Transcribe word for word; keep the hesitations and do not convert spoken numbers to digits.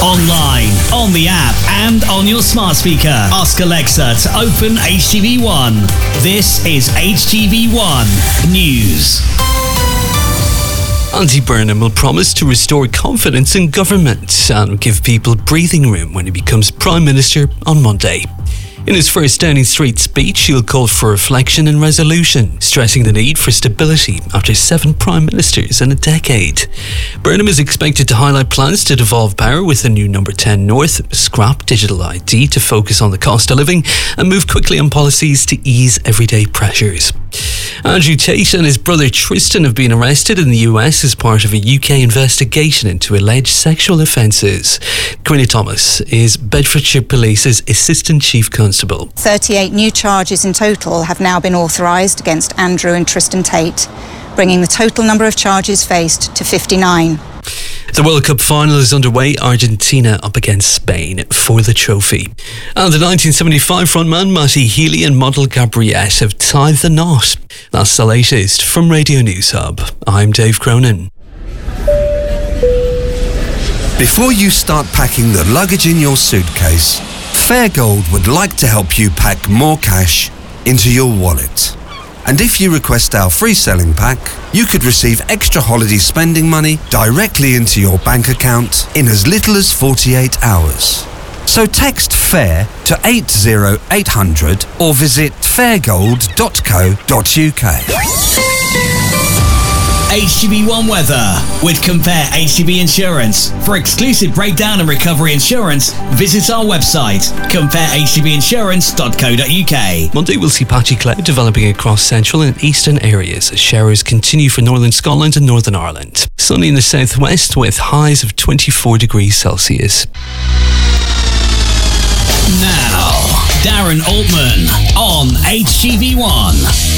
Online, on the app, and on your smart speaker. Ask Alexa to open H T V one. This is H T V one News. Andy Burnham will promise to restore confidence in government and give people breathing room when he becomes Prime Minister on Monday. In his first Downing Street speech, he'll call for reflection and resolution, stressing the need for stability after seven prime ministers in a decade. Burnham is expected to highlight plans to devolve power with the new Number ten North, scrap digital I D to focus on the cost of living, and move quickly on policies to ease everyday pressures. Andrew Tate and his brother Tristan have been arrested in the U S as part of a U K investigation into alleged sexual offences. Queenie Thomas is Bedfordshire Police's Assistant Chief Constable. thirty-eight new charges in total have now been authorised against Andrew and Tristan Tate, bringing the total number of charges faced to fifty-nine. The World Cup final is underway, Argentina up against Spain for the trophy. And the nineteen seventy-five frontman Matty Healy and model Gabriette have tied the knot. That's the latest from Radio News Hub. I'm Dave Cronin. Before you start packing the luggage in your suitcase, Fairgold would like to help you pack more cash into your wallet. And if you request our free selling pack, you could receive extra holiday spending money directly into your bank account in as little as forty-eight hours. So text FAIR to eight zero eight hundred or visit fairgold dot co dot uk. H T V one weather with Compare H T V Insurance. For exclusive breakdown and recovery insurance, visit our website compare h t v insurance dot co dot uk. Monday will see patchy cloud developing across central and eastern areas as showers continue for northern Scotland and Northern Ireland. Sunny in the southwest with highs of twenty-four degrees Celsius. Now, Darren Altman on H T V one.